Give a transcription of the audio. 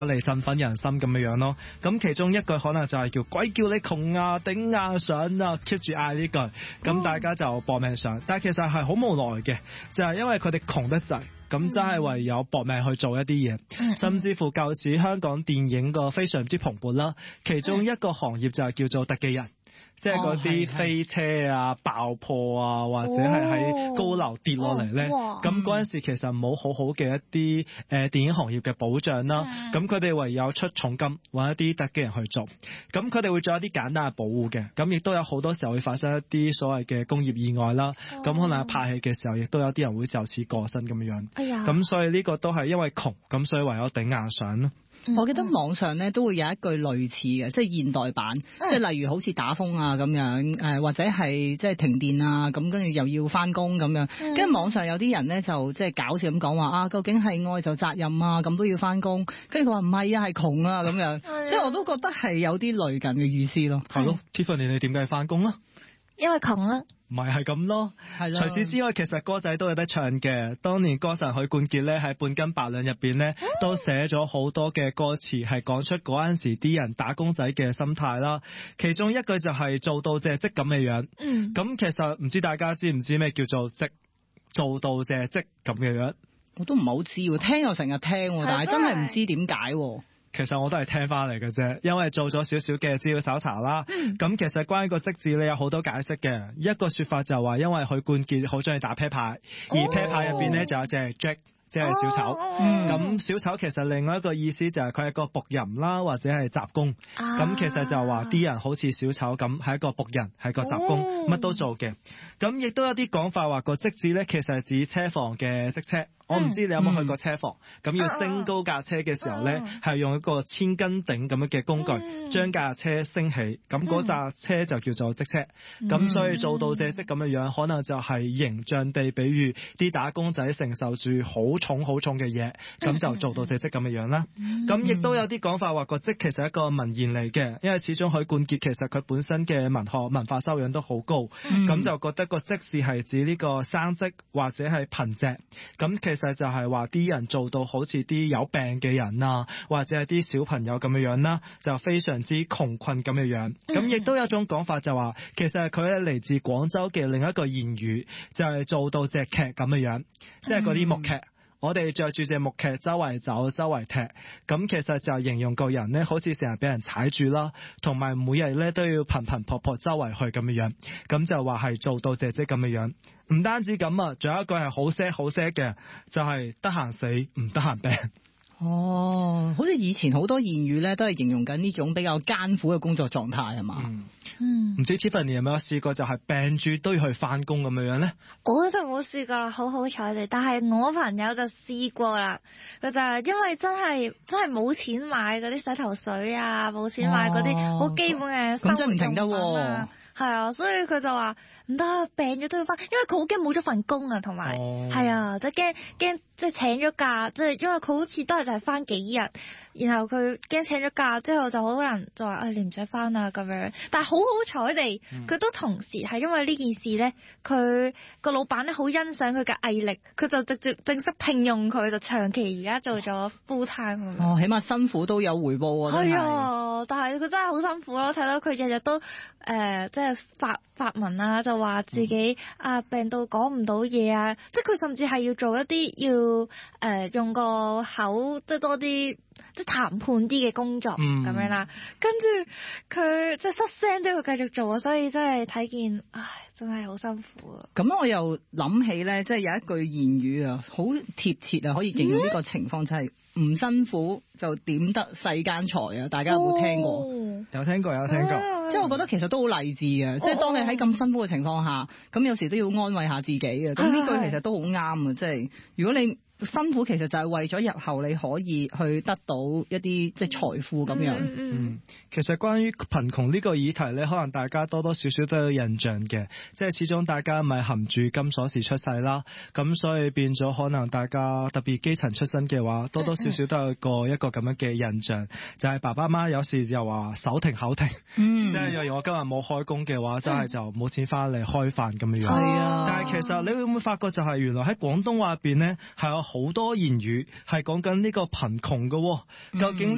嚟振奮人心咁樣咯。咁其中一句可能就係叫鬼叫你窮啊，頂硬上啊 ，keep 住嗌呢句，咁大家就搏命上。但係其實係好無奈嘅，就係因為佢哋窮得滯。咁真係唯有搏命去做一啲嘢，甚至乎舊時香港電影個非常之蓬勃啦。其中一個行業就係叫做特技人，即係嗰啲飛車啊、爆破啊，或者係喺高樓跌落嚟咧。咁嗰陣時其實冇好好嘅一啲電影行業嘅保障啦。咁佢哋唯有出重金揾一啲特技人去做。咁佢哋會做一啲簡單嘅保護嘅。咁亦都有好多時候會發生一啲所謂嘅工業意外啦。咁可能拍戲嘅時候，亦都有啲人會就此過身咁樣。咁所以呢個都係因為窮，咁所以唯有頂硬上咯。 我記得網上咧都會有一句類似嘅，即係現代版，即係例如好似打風啊咁樣，或者係即係停電啊，咁跟住又要翻工咁樣。跟住網上有啲人咧就即係搞笑咁講話啊，究竟係愛就責任啊，咁都要翻工。跟住佢話唔係啊，係窮啊咁樣。即係我都覺得係有啲類近嘅意思咯。 係咯，Tiffany 你點解翻工啊？ 因為窮啦。 唔係咁咯，除此之外，其實歌仔都有得唱嘅。當年歌神許冠傑咧喺《半斤八兩》入邊咧，都寫咗好多嘅歌詞，係講出嗰陣時啲人打工仔嘅心態啦。其中一句就係做到謝職咁嘅樣。咁其實唔知大家知唔知咩叫做職？做到謝職咁嘅樣？我都唔係好知，聽又成日聽，但係真係唔知點解。其實我都係聽翻嚟嘅啫，因為做咗少少嘅資料搜查啦。咁其實關於個職字咧有好多解釋嘅。一個說法就話因為許冠傑好中意打啤牌，而啤牌入邊咧就有隻 Jack，即係小丑。咁小丑其實另外一個意思就係佢係個僕人啦，或者係雜工。咁其實就話啲人好似小丑咁，係一個僕人，係個雜工，乜都做嘅。咁亦都有啲講法話個職字咧，其實係指車房嘅職車。我唔知你有冇去過車房，咁要升高架車嘅時候咧，係用一個千斤頂咁樣嘅工具將架車升起，咁嗰架車就叫做職車。咁所以做到謝職咁嘅樣，可能就係形象地比喻啲打工仔承受住好重嘅嘢，咁就做到謝職咁嘅樣啦。咁亦都有啲講法話個職其實係一個文言嚟嘅，因為始終許冠傑其實佢本身嘅文化修養都好高，咁就覺得個職字係指呢個生職或者係貧瘠。咁其實就係話啲人做到好似啲有病嘅人啊，或者係啲小朋友咁嘅樣啦，就非常之窮困咁嘅樣。咁亦都有一種講法就話，其實佢係嚟自廣州嘅另一個言語，就係做到隻劇咁嘅樣，即係嗰啲木劇。我哋着住隻木屐周圍走周圍踢，咁其實就形容個人咧，好似成日俾人踩住啦，同埋每日咧都要頻頻撲周圍去咁嘅樣，咁就話係做到謝職咁嘅樣。唔單止咁啊，仲有一句係好些嘅，就係得閒死唔得閒病。 哦，好似以前好多言語咧，都係形容緊呢種比較艱苦嘅工作狀態係嘛？ 唔知 Tiffany 有冇試過就係病住都要去翻工咁樣咧？ 我就冇試過啦，好彩地。但係我朋友就試過啦，佢就係因為真係冇錢買嗰啲洗頭水啊，冇錢買嗰啲好基本嘅生活用品啊。咁真唔停得喎。係啊，所以佢就話唔得，病咗都要翻，因為佢好驚冇咗份工啊，同埋係啊，即係驚即係請咗假，即係因為佢好似都係就係翻幾日。然後佢驚請咗假之後就好多人就話你唔使翻啊咁樣，但係好彩地佢都同時係因為呢件事咧，佢個老闆咧好欣賞佢嘅毅力，佢就直接正式聘用佢，就長期而家做咗 full time 咁樣。 起碼辛苦都有回報啊！ 係啊，但係佢真係好辛苦咯，睇到佢日日都即係發文啊，就話自己病到講唔到嘢啊，即係佢甚至係要做一啲要用個口即係多啲。即係談判啲嘅工作咁樣啦，跟住佢即係失聲都要繼續做啊，所以真係睇見，唉，真係好辛苦啊！ 咁我又諗起咧，即係有一句諺語啊，好貼切啊，可以形容呢個情況，就係唔辛苦就點得世間財啊！大家有冇聽過？ 有聽過。 即係我覺得其實都好勵志嘅，即係當你喺咁辛苦嘅情況下，咁有時都要安慰下自己嘅。咁呢句其實都好啱啊！即係如果你辛苦其實就係為咗日後你可以去得到一啲即係財富咁樣。 其實關於貧窮呢個議題咧，可能大家多多少少都有印象嘅，即係始終大家咪含住金鎖匙出世啦，咁所以變咗可能大家特別基層出身嘅話，多多少少都有一個咁樣嘅印象，就係爸爸媽有時又話手停口停，即係若然我今日冇開工嘅話，真係就冇錢翻嚟開飯咁樣。係啊，但係其實你會唔會發覺就係原來喺廣東話入邊咧係有好多言語係講緊呢個貧窮嘅，究竟